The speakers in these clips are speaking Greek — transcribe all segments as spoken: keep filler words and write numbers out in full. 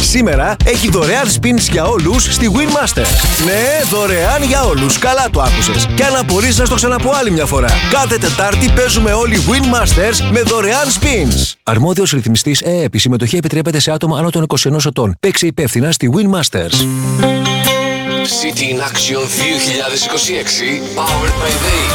Σήμερα έχει δωρεάν spins για όλους στη Winmaster. Ναι, δωρεάν για όλους. Καλά το άκουσες. Και αν απορείς να στο ξαναπώ άλλη μια φορά. Κάθε Τετάρτη παίζουμε όλοι Winmasters με δωρεάν spins. Αρμόδιος ρυθμιστής ΕΕΠ. Η συμμετοχή επιτρέπεται σε άτομα άνω των είκοσι ενός ετών. Παίξε υπεύθυνα στη Winmasters. City in Action δύο χιλιάδες είκοσι έξι Powered by Day.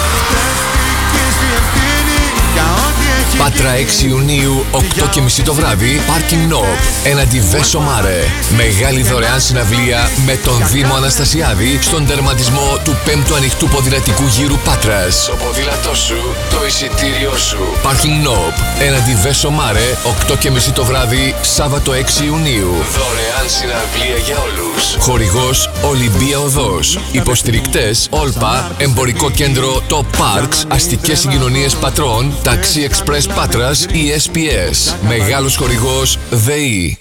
Πάτρα έξι Ιουνίου, οκτώ και μισή το βράδυ, Parking Knob, έναντι Βέσο Μάρε. Μεγάλη δωρεάν συναυλία με τον Δήμο Αναστασιάδη στον τερματισμό του πέμπτου ανοιχτού ποδηλατικού γύρου Πάτρας. Το ποδήλατό σου, το εισιτήριό σου. Parking Knob, έναντι Βέσο Μάρε, οκτώ και μισή το βράδυ, Σάββατο έξι Ιουνίου. Δωρεάν συναυλία για όλους. Χορηγός Ολυμπία Οδός. Υποστηρικτές Όλπα, Εμπορικό Κέντρο Top Parks, Αστικές Συγκοινωνίες Πατρών, Taxi Express Πάτρας, ι ες πι ες. Μεγάλος χορηγός ΔΕΗ.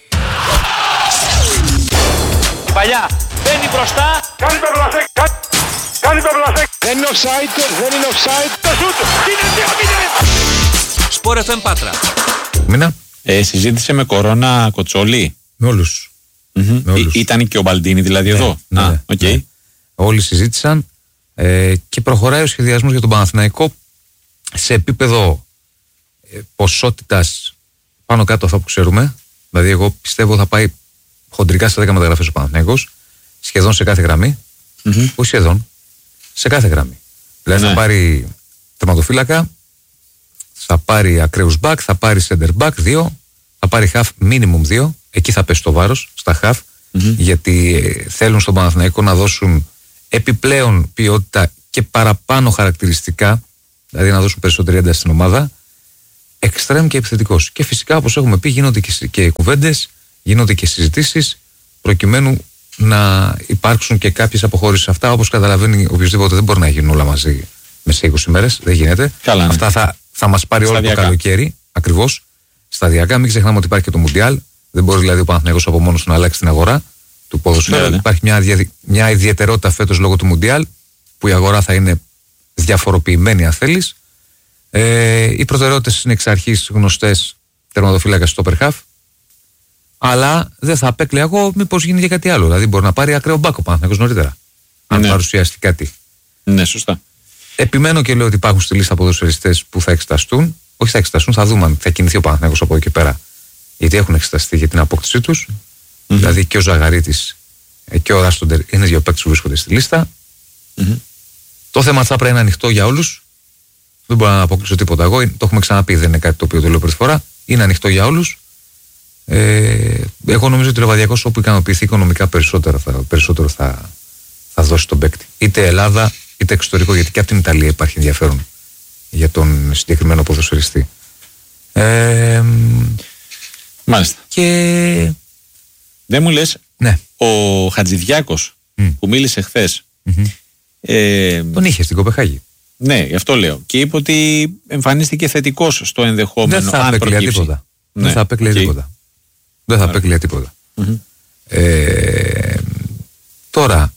Η παλιά μπαίνει μπροστά. Κάνει το μπλασέκ. Κάνει το μπλασέκ. Δεν είναι offside, δεν είναι offside. Το σούτ. Είναι δύο μηδέν. Σπορ εφ εμ Πάτρα. Μήνα. Ε, συζήτησε με κορώνα Κοτσόλη. Με όλους. Mm-hmm. Με όλους. Ή, ήταν και ο Μπαλντίνη δηλαδή ναι, εδώ. Ναι, Α, ναι, okay. ναι. Όλοι συζήτησαν ε, και προχωράει ο σχεδιασμός για τον Παναθηναϊκό σε επίπεδο ε, ποσότητας πάνω κάτω αυτό που ξέρουμε. Δηλαδή εγώ πιστεύω θα πάει χοντρικά σε δέκα μεταγραφές ο Παναθηναϊκός, σχεδόν σε κάθε γραμμή. Mm-hmm. Όχι σχεδόν, σε κάθε γραμμή. Δηλαδή ναι. θα πάρει τερματοφύλακα, θα πάρει ακραίους back, θα πάρει center back δύο, θα πάρει half minimum δύο. Εκεί θα πέσει το βάρος στα half, mm-hmm. γιατί ε, θέλουν στον Παναθηναϊκό να δώσουν επιπλέον ποιότητα και παραπάνω χαρακτηριστικά, δηλαδή να δώσουν περισσότερη ένταση στην ομάδα, extreme και επιθετικός. Και φυσικά, όπως έχουμε πει, γίνονται και, και κουβέντες, γίνονται και συζητήσεις, προκειμένου να υπάρξουν και κάποιες αποχωρήσεις. Αυτά, όπως καταλαβαίνει οποιοδήποτε, δεν μπορεί να γίνουν όλα μαζί μέσα σε είκοσι μέρες, δεν γίνεται. Καλά, ναι. Αυτά θα, θα μας πάρει όλο το καλοκαίρι, ακριβώς, σταδιακά. Μην ξεχνάμε ότι υπάρχει και το Μουντιάλ. Δεν μπορεί δηλαδή ο Παναθηναϊκός από μόνος του να αλλάξει την αγορά του ποδοσφαίρου. Ναι, ναι. Υπάρχει μια, μια ιδιαιτερότητα φέτος λόγω του Μουντιάλ, που η αγορά θα είναι διαφοροποιημένη, αν θέλεις. Ε, οι προτεραιότητες είναι εξ αρχής γνωστές, τερματοφύλακα στο upper half. Αλλά δεν θα απέκλεια εγώ μήπως γίνει και κάτι άλλο. Δηλαδή μπορεί να πάρει ακραίο μπάκο Παναθηναϊκός νωρίτερα. Αν ναι. παρουσιαστεί κάτι. Ναι, σωστά. Επιμένω και λέω ότι υπάρχουν στη λίστα ποδοσφαιριστές που θα εξεταστούν. Όχι θα εξεταστούν, θα δούμε αν θα κινηθεί ο Παναθηναϊκός από εκεί και πέρα. Γιατί έχουν εξεταστεί για την απόκτησή τους. Mm-hmm. Δηλαδή και ο Ζαγαρίτης και ο Ράστοντερ είναι δύο παίκτες που βρίσκονται στη λίστα. Mm-hmm. Το θέμα θα πρέπει να είναι ανοιχτό για όλους. Δεν μπορώ να αποκλείσω τίποτα. Εγώ το έχουμε ξαναπεί, δεν είναι κάτι το οποίο το λέω πρώτη φορά. Είναι ανοιχτό για όλους. Ε, εγώ νομίζω ότι ο Λεβαδιακός όπου ικανοποιηθεί οικονομικά περισσότερο θα, περισσότερο θα, θα δώσει τον παίκτη. Είτε Ελλάδα είτε εξωτερικό, γιατί και από την Ιταλία υπάρχει ενδιαφέρον για τον συγκεκριμένο ποδοσφαιριστή. Ε, Μάλιστα. Και... Δεν μου λες, ναι. ο Χατζηδιάκος mm. που μίλησε χθες. Mm-hmm. Ε, τον είχε στην Κοπεχάγη. Ναι, γι' αυτό λέω. Και είπε ότι εμφανίστηκε θετικός στο ενδεχόμενο. Δεν θα απέκλεια τίποτα. Ναι. Δεν θα απέκλεια okay. τίποτα. Δεν θα απέκλεια τίποτα. Mm-hmm. Ε, τώρα,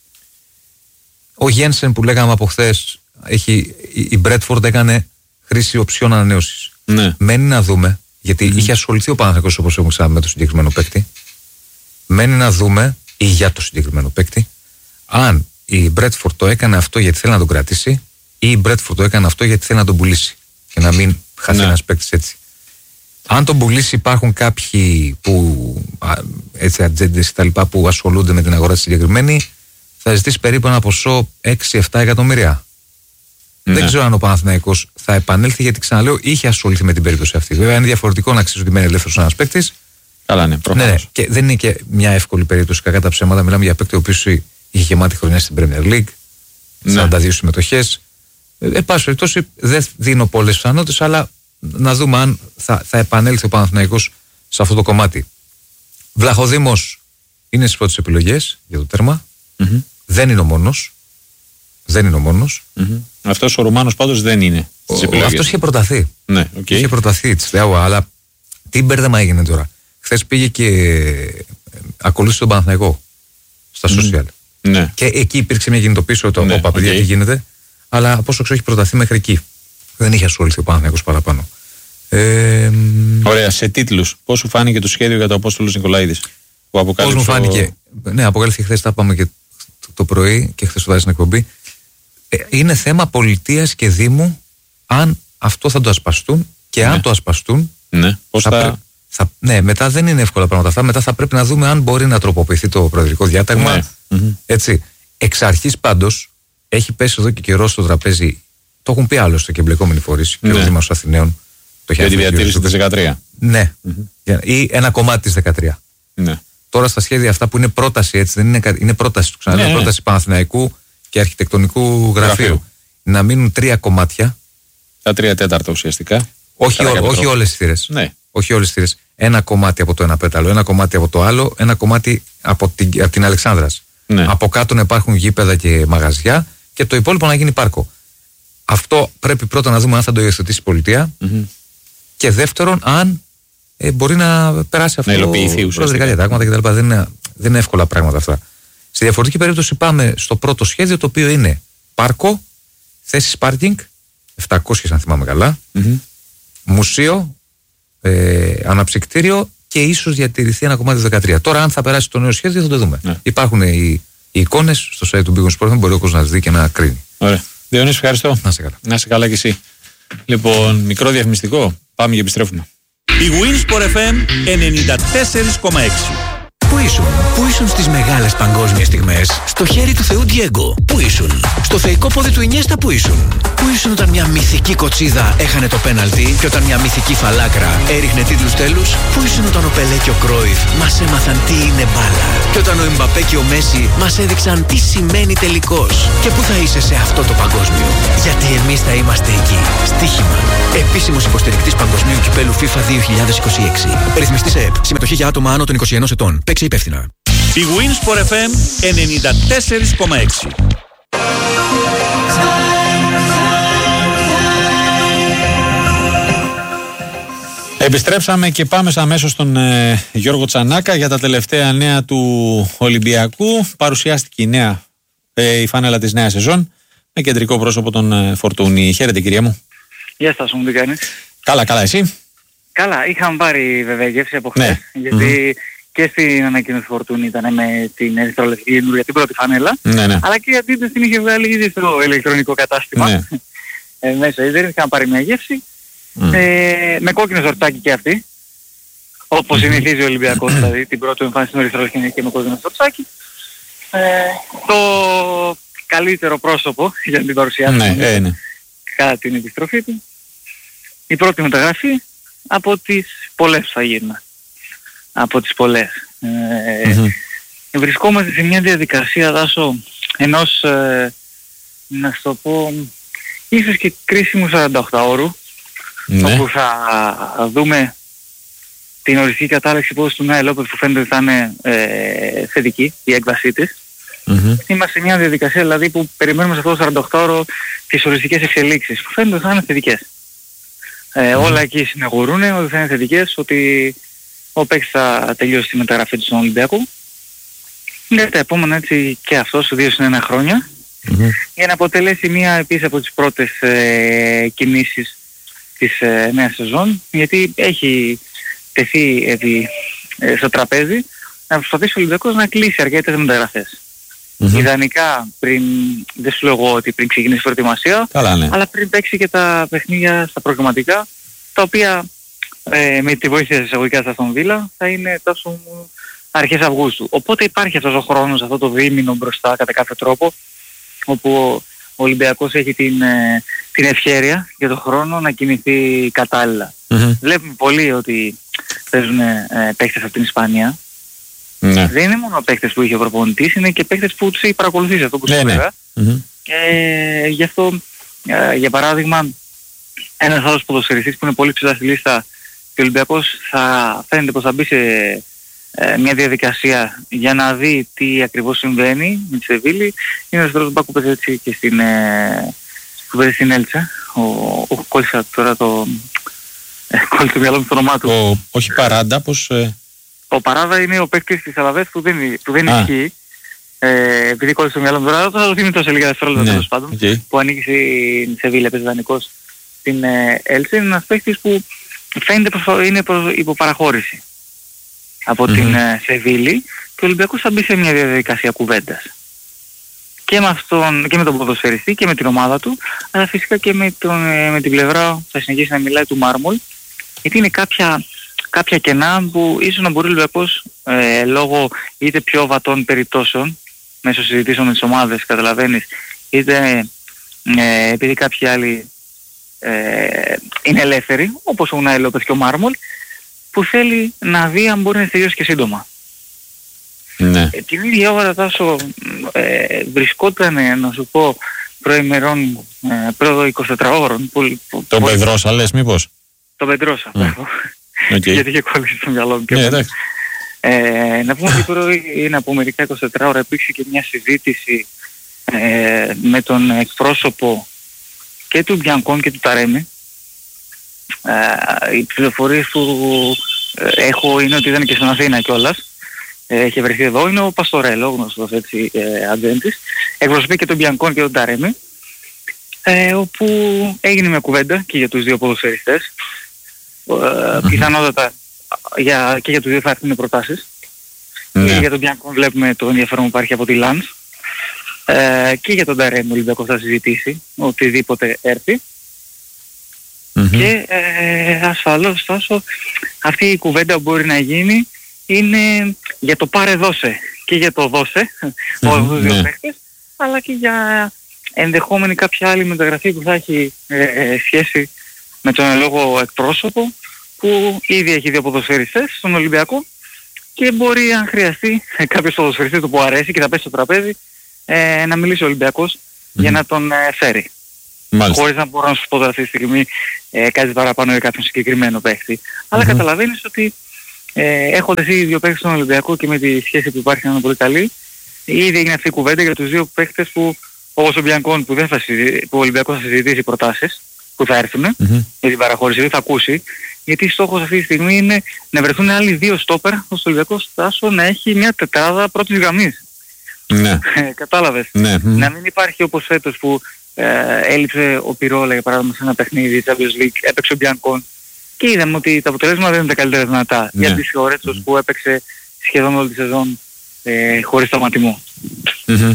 ο Γένσεν που λέγαμε από χθες, έχει, η Μπρέτφορντ έκανε χρήση οψιών ανανέωσης. Ναι. Μένει να δούμε, γιατί mm-hmm. είχε ασχοληθεί ο Παναθηναϊκός όπως έχουμε ξανά με το συγκεκριμένο παίκτη. Μένει να δούμε, ή για το συγκεκριμένο παίκτη, αν η Μπρέτφορντ το έκανε αυτό γιατί θέλει να τον κρατήσει, ή η Μπρέτφορντ το έκανε αυτό γιατί θέλει να τον πουλήσει. Και να μην χάσει ναι. ένας παίκτης έτσι. Αν τον πουλήσει, υπάρχουν κάποιοι που, έτσι, ατζέντες και τα λοιπά, που ασχολούνται με την αγορά συγκεκριμένη, θα ζητήσει περίπου ένα ποσό έξι εφτά εκατομμύρια. Ναι. Δεν ξέρω αν ο Παναθηναϊκός θα επανέλθει, γιατί ξαναλέω, είχε ασχοληθεί με την περίπτωση αυτή. Βέβαια, είναι διαφορετικό να ξέρει ότι μένει ελεύθερος ένας παίκτης. Καλά, ναι, προφανώς. Ναι, και δεν είναι και μια εύκολη περίπτωση. Κακά τα ψέματα, μιλάμε για παίκτη ο οποίος είχε γεμάτη χρονιά στην Premier League, ναι. σαράντα δύο συμμετοχές. Εν πάση περιπτώσει, δεν δίνω πολλές πιθανότητες, αλλά να δούμε αν θα, θα επανέλθει ο Παναθηναϊκός σε αυτό το κομμάτι. Βλαχοδήμος είναι στις πρώτες επιλογές για το τέρμα. Mm-hmm. Δεν είναι ο μόνος. Δεν είναι ο μόνος. Mm-hmm. Αυτός ο Ρουμάνος πάντως δεν είναι στις επιλογές. Αυτός είχε προταθεί. Ναι, okay. Είχε προταθεί, αλλά τι μπέρδεμα έγινε τώρα. Χθες πήγε και ακολούθησε τον Παναθηναϊκό στα social. Mm. Ναι. Και εκεί υπήρξε μια κινητοποίηση, το ναι, όπα, παιδιά, okay. τι γίνεται. Αλλά από όσο ξέρω έχει προταθεί μέχρι εκεί. Δεν είχε ασχοληθεί ο Παναθηναϊκός παραπάνω. Ε, Ωραία, σε τίτλους, πώς σου φάνηκε το σχέδιο για τον Απόστολος Νικολαίδης? Που Πώς μου φάνηκε. Ναι, αποκαλύφθηκε χθες, τα πάμε και το, το πρωί και χθες το βάζει στην εκπομπή. Ε, είναι θέμα πολιτείας και Δήμου αν αυτό θα το ασπαστούν και αν ναι. το ασπαστούν. Ναι, πώς θα... θα... Θα, ναι, μετά δεν είναι εύκολα πράγματα αυτά. Μετά θα πρέπει να δούμε αν μπορεί να τροποποιηθεί το προεδρικό διάταγμα. Ναι. Mm-hmm. Έτσι. Εξ αρχής πάντως έχει πέσει εδώ και καιρό στο τραπέζι. Το έχουν πει άλλωστε και εμπλεκόμενοι φορείς. Ναι. Και ο Δήμαρχος Αθηναίων. Το για τη διατήρηση της δεκατρία. Ναι. Mm-hmm. Ή ένα κομμάτι της δεκατρία. Ναι. Τώρα στα σχέδια αυτά που είναι πρόταση, έτσι, δεν είναι, είναι πρόταση του ξαναλέω, ναι, πρόταση Παναθηναϊκού και Αρχιτεκτονικού Γραφείου. Γραφείου. Να μείνουν τρία κομμάτια. Τα τρία τέταρτα ουσιαστικά. Όχι, ό, όχι όλες τις θύρες. Ναι. Όχι όλες τις θύρες. Ένα κομμάτι από το ένα πέταλο, ένα κομμάτι από το άλλο, ένα κομμάτι από την, από την Αλεξάνδρας. Ναι. Από κάτω να υπάρχουν γήπεδα και μαγαζιά και το υπόλοιπο να γίνει πάρκο. Αυτό πρέπει πρώτα να δούμε αν θα το υιοθετήσει η πολιτεία mm-hmm. και δεύτερον αν ε, μπορεί να περάσει αυτό. Να υλοποιηθεί ουσιαστικά. Διατάγματα κτλ. Δεν είναι, δεν είναι εύκολα πράγματα αυτά. Στη διαφορετική περίπτωση πάμε στο πρώτο σχέδιο, το οποίο είναι πάρκο, θέσεις πάρκινγκ, επτακόσιες αν θυμάμαι καλά, mm-hmm. μουσείο, ε, αναψυκτήριο και ίσως διατηρηθεί ένα κομμάτι του δεκατρία. Τώρα, αν θα περάσει το νέο σχέδιο, θα το δούμε. Ναι. Υπάρχουν οι, οι εικόνες στο site του Big Sport, μπορεί ο κόσμος να τις δει και να κρίνει. Ωραία. Διονύση, ευχαριστώ. Να σε καλά. Να σε καλά κι εσύ. Λοιπόν, μικρό διαφημιστικό. Πάμε και επιστρέφουμε. Η Winsport εφ εμ ενενήντα τέσσερα κόμμα έξι. Πού ήσουν, πού ήσουν στις μεγάλες παγκόσμιες στιγμές, στο χέρι του Θεού Ντιέγκο, πού ήσουν, στο θεϊκό πόδι του Ινιέστα, πού ήσουν, πού ήσουν όταν μια μυθική κοτσίδα έχανε το πέναλτι και όταν μια μυθική φαλάκρα έριχνε τίτλους τέλους, πού ήσουν όταν ο Πελέ και ο Κρόιφ μας έμαθαν τι είναι μπάλα και όταν ο Εμπαπέ και ο Μέση μας έδειξαν τι σημαίνει τελικός και πού θα είσαι σε αυτό το παγκόσμιο, γιατί εμείς θα είμαστε εκεί. Στοίχημα. Επίσημος υποστηρικτής παγκοσμίου κυπέλου FIFA δύο χιλιάδες είκοσι έξι. Ρυθμιστής ΕΕΠ. Συμμετοχή για άτομα άνω των είκοσι ενός ετών. Παίξε υπεύθυνα. Η Winsport εφ εμ ενενήντα τέσσερα κόμμα έξι. Επιστρέψαμε και πάμε αμέσως στον ε, Γιώργο Τσανάκα για τα τελευταία νέα του Ολυμπιακού. Παρουσιάστηκε η, νέα, ε, η φάνελα της νέας σεζόν με κεντρικό πρόσωπο τον ε, Φορτούνη. Χαίρετε κυρία μου. Γεια σας, μου τι κάνεις. Καλά, καλά, εσύ. Καλά, είχαμε πάρει βέβαια γεύση από χθες, ναι. γιατί mm-hmm. και στην ανακοίνωση Φορτούνη ήταν με την ερυθρολευκή για την πρώτη φανέλα, ναι, ναι. αλλά και γιατί την είχε βγάλει ήδη στο ηλεκτρονικό κατάστημα. Ναι. ε, μέσα, δεν είχαμε πάρει μια γεύση, mm. ε, με κόκκινο ζορτσάκι και αυτή, όπως mm-hmm. συνηθίζει ο Ολυμπιακός, δηλαδή την πρώτη εμφάνιση στην ερυθρολευκή και με κόκκινο ζορτσάκι. Ε, το καλύτερο πρόσωπο για την παρουσιάσουμε ναι, ε, ναι. κατά την επιστροφή του. Η πρώτη μεταγραφή από τις πολλές που θα γίνουν. Από τις πολλές. Ε, mm-hmm. Βρισκόμαστε σε μια διαδικασία, Δάσο, ενός, ε, να σου το πω, ίσως και κρίσιμου σαρανταοκτάωρου, ναι. όπου θα δούμε την οριστική κατάληξη πόσο του Νέα Λόπez που φαίνεται ότι θα είναι ε, θετική η έκβασή της. Mm-hmm. Είμαστε σε μια διαδικασία δηλαδή που περιμένουμε σε αυτό το σαρανταοκτάωρο τις οριστικές εξελίξεις που φαίνεται ότι θα είναι θετικές. Ε, mm. Όλα εκεί συνεχωρούν ότι θα είναι θετικές, ότι ο παίκτης θα τελειώσει τη μεταγραφή του στον Ολυμπιακό. Για τα επόμενα έτσι και αυτό σε δύο συν ένα χρόνια mm-hmm. για να αποτελέσει μία επίσης από τις πρώτες ε, κινήσεις της ε, νέας σεζόν, γιατί έχει τεθεί επί, ε, στο τραπέζι να προσπαθήσει ο Ολυμπιακός να κλείσει αρκετές μεταγραφές. Mm-hmm. Ιδανικά πριν, δεν σου λέω εγώ ότι πριν ξεκινήσει η προετοιμασία, καλά, ναι. αλλά πριν παίξει και τα παιχνίδια στα προγραμματικά, τα οποία ε, με τη βοήθεια της εισαγωγικά στα Αστον Βίλα θα είναι τόσο αρχές Αυγούστου. Οπότε υπάρχει αυτός ο χρόνος, αυτό το δίμηνο μπροστά κατά κάποιο τρόπο, όπου ο Ολυμπιακός έχει την, ε, την ευχέρεια για τον χρόνο να κινηθεί κατάλληλα. Mm-hmm. Βλέπουμε πολύ ότι παίζουν ε, παίκτες από την Ισπανία. Ναι. Δεν είναι μόνο παίκτες που είχε ο προπονητής, είναι και παίκτες που τους έχει παρακολουθήσει, αυτό που σου ναι, έλεγα. ναι. Mm-hmm. Και γι' αυτό, ε, για παράδειγμα, ένας άλλος ποδοσφαιριστής που είναι πολύ ψηλά στη λίστα και ο Ολυμπιακός θα φαίνεται πως θα μπει σε ε, μια διαδικασία για να δει τι ακριβώς συμβαίνει με τη Σεβίλη, είναι ο δεύτερος μπακ που παίζει έτσι και στην, ε, που παίζει στην Έλτσα. Ο, ο κόλλησα τώρα το... Ε, κόλλησε το μυαλό μου στο όνομά του. Ο, όχι Παράντα, πως... Ε... Ο Παράδα είναι ο παίκτης της Αλαβές που δεν, που δεν ισχύει. Ε, επειδή κόλλησε το μυαλό μου τώρα, θα το θυμηθώ σε λίγα δευτερόλεπτα τέλος πάντων. Okay. Που ανήκει στην Σεβίλη, παίζει δανεικός στην ε, Έλτσα. Είναι ένας παίκτης που φαίνεται πως είναι υπό παραχώρηση. από Mm-hmm. την ε, Σεβίλη και ο Ολυμπιακός θα μπει σε μια διαδικασία κουβέντας. Και με, αυτόν, και με τον ποδοσφαιριστή και με την ομάδα του, αλλά φυσικά και με, τον, ε, με την πλευρά θα συνεχίσει να μιλάει του Μάρμολ, γιατί είναι κάποια, κάποια κενά που ίσως να μπορεί ο Ολυμπιακός ε, λόγω είτε πιο βατών περιπτώσεων μέσω συζητήσεων με τις ομάδες, καταλαβαίνεις, είτε ε, επειδή κάποιοι άλλοι ε, είναι ελεύθεροι, όπως ο Ουνάι Λόπεθ και ο Μάρμολ, που θέλει να δει αν μπορεί να τελειώσει και σύντομα. Ναι. Ε, την ίδια ώρα Τάσο ε, βρισκόταν, ε, να σου πω, προημερών, ε, πρώτο εικοσιτετράωρων. Που, που, Τον που, Πεδρόσα λες μήπως? Τον Πεδρόσα, Mm. okay. Γιατί είχε κολλήσει στο μυαλό μου. Ναι, εντάξει. Ε, να πούμε ότι πριν από μερικά εικοσιτετρά ώρα υπήρξε και μια συζήτηση ε, με τον εκπρόσωπο και του Μπιανκόν και του Ταρέμι. Ε, οι πληροφορίες που ε, έχω είναι ότι ήταν και στην Αθήνα κιόλας. Ε, έχει βρεθεί εδώ. Είναι ο Παστορέλο, γνωστός έτσι ε, ατζέντης. Εκπροσωπεί και τον Μπιανκόν και τον Ταρέμι. Ε, όπου έγινε μια κουβέντα και για τους δύο ποδοσφαιριστές. Ε, mm-hmm. Πιθανότατα για, και για τους δύο θα έρθουν προτάσεις. Ναι. Και για τον Μπιανκόν βλέπουμε το ενδιαφέρον που υπάρχει από τη Λανς. Ε, και για τον Ταρέμι ο Ολυμπιακός θα συζητήσει οτιδήποτε έρθει. Mm-hmm. Και ε, ασφαλώς τόσο αυτή η κουβέντα που μπορεί να γίνει είναι για το πάρε δώσε και για το δώσε mm-hmm. όλους τους δύο παίχτες, αλλά και για ενδεχόμενη κάποια άλλη μεταγραφή που θα έχει ε, ε, σχέση με τον λόγο εκπρόσωπο που ήδη έχει δύο ποδοσφαιριστές στον Ολυμπιακό και μπορεί αν χρειαστεί ε, κάποιος ποδοσφαιριστής του που αρέσει και θα πέσει στο τραπέζι ε, να μιλήσει ο Ολυμπιακός mm-hmm. για να τον ε, φέρει. Μάλιστα. Χωρίς να μπορώ να σου πω αυτή τη στιγμή ε, κάτι παραπάνω για κάποιον συγκεκριμένο παίχτη. Αλλά mm-hmm. καταλαβαίνεις ότι ε, έχοντας ήδη δύο παίχτες στον Ολυμπιακό και με τη σχέση που υπάρχει να είναι πολύ καλή, ήδη έγινε αυτή η κουβέντα για τους δύο παίχτες που, όπως ο Μπιανκόν που, δεν θα συζη... που ο Ολυμπιακός θα συζητήσει προτάσεις που θα έρθουν mm-hmm. για την παραχώρηση, δεν θα ακούσει, γιατί στόχος αυτή τη στιγμή είναι να βρεθούν άλλοι δύο στόπερ ώστε ο Ολυμπιακός Τάσο να έχει μια τετράδα πρώτης γραμμής. Ναι. Κατάλαβες. Ναι. Να μην υπάρχει όπως φέτος που ε, έλειψε ο Πυρόλα για παράδειγμα σε ένα παιχνίδι Champions League, έπαιξε ο Μπιανκόν και είδαμε ότι τα αποτελέσματα δεν είναι τα καλύτερα δυνατά. Ναι. Για τις Φιωρέτσος mm-hmm. που έπαιξε σχεδόν όλη τη σεζόν ε, χωρίς σταματημό. Mm-hmm.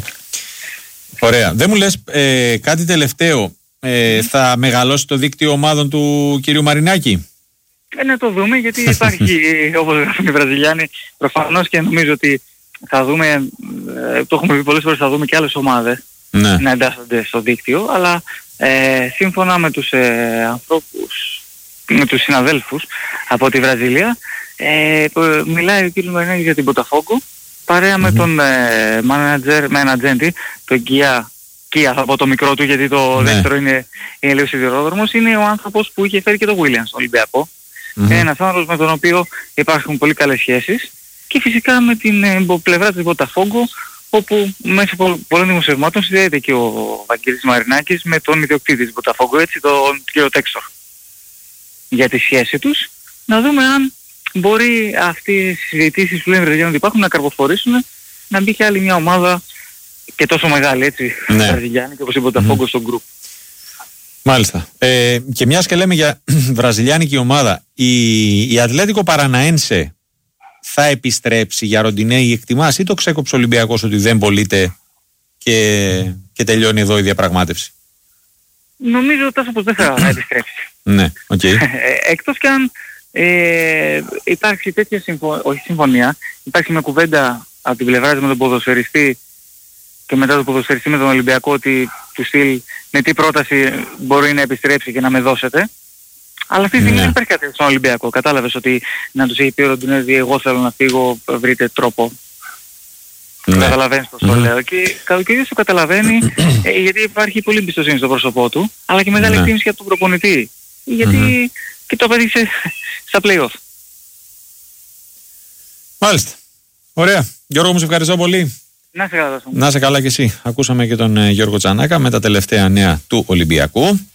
Ωραία. Δεν μου λες ε, κάτι τελευταίο. Ε, mm-hmm. Θα μεγαλώσει το δίκτυο ομάδων του κυρίου Μαρινάκη? Ε, να το δούμε γιατί υπάρχει όπως γράφουν οι Βραζιλιάνοι προφανώς και νομίζω ότι θα δούμε, ε, το έχουμε πει πολλές φορές, θα δούμε και άλλες ομάδες ναι. να εντάσσονται στο δίκτυο, αλλά ε, σύμφωνα με τους ε, ανθρώπους, με τους συναδέλφους από τη Βραζιλία, ε, μιλάει ο κ. Μαρινάκης για την Μποταφόγκο, παρέα mm-hmm. με τον ε, manager, με έναν ατζέντη, τον Κιά, Κιά θα πω το μικρό του γιατί το ναι. δεύτερο είναι, είναι λίγο σιδηρόδρομος, είναι ο άνθρωπος που είχε φέρει και το Williams στον Ολυμπιακό. Mm-hmm. Ένας άνθρωπος με τον οποίο υπάρχουν πολύ καλές σχέσεις και φυσικά με την ε, πλευρά της Μποταφόγκο, όπου μέσα από πολλών δημοσιευμάτων συνδέεται και ο Βαγγέλης Μαρινάκης με τον ιδιοκτήτη της Μποταφόγκο, έτσι τον κύριο Τέξορ. Για τη σχέση τους, να δούμε αν μπορεί αυτές οι συζητήσεις που λένε ότι υπάρχουν να καρποφορήσουν, να μπει και άλλη μια ομάδα και τόσο μεγάλη, έτσι, ναι. βραζιλιάνικη όπως η Μποταφόγκο mm-hmm. στο γκρουπ. Μάλιστα. Ε, και μιας και λέμε για βραζιλιάνικη ομάδα, η, η Ατλέτικο Παραναένσε θα επιστρέψει για Ροντινέη, εκτιμάς, ή το ξέκοψε ο Ολυμπιακός ότι δεν πωλείται και, και τελειώνει εδώ η διαπραγμάτευση? Νομίζω τόσο πως δεν θα επιστρέψει. Ναι, οκ. Okay. Εκτός και αν ε, υπάρχει τέτοια συμφωνία, όχι συμφωνία, υπάρχει μια κουβέντα από την πλευρά με τον ποδοσφαιριστή και μετά τον ποδοσφαιριστή με τον Ολυμπιακό ότι του στυλ με τι πρόταση μπορεί να επιστρέψει και να με δώσετε. Αλλά αυτή τη στιγμή δεν υπάρχει κάτι στον Ολυμπιακό. Κατάλαβες ότι να τους έχει πει ο Ροντινέζη εγώ θέλω να φύγω, βρείτε τρόπο. Ναι. Καταλαβαίνεις πώς το mm-hmm. λέω. Και ο ίδιος το καταλαβαίνει ε, γιατί υπάρχει πολύ εμπιστοσύνη στο πρόσωπό του, αλλά και μεγάλη εκτίμηση ναι. από τον προπονητή. Γιατί mm-hmm. και το απέδειξε στα play-off. Μάλιστα. Ωραία. Γιώργο, μου σε ευχαριστώ πολύ. Να σε καλά. Να σε καλά και εσύ. Ακούσαμε και τον ε, Γιώργο Τσανάκα με τα τελευταία νέα του Ολυμπιακού.